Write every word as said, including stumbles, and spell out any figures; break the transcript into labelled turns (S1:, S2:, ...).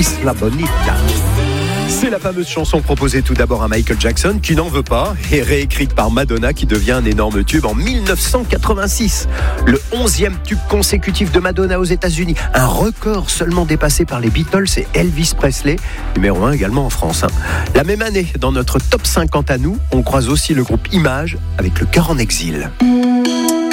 S1: Isla Bonita. C'est la fameuse chanson proposée tout d'abord à Michael Jackson qui n'en veut pas et réécrite par Madonna qui devient un énorme tube en dix-neuf cent quatre-vingt-six. Le onzième tube consécutif de Madonna aux États-Unis. Un record seulement dépassé par les Beatles et Elvis Presley, numéro un également en France. Hein. La même année, dans notre top cinquante à nous, on croise aussi le groupe Image avec Le Cœur en exil.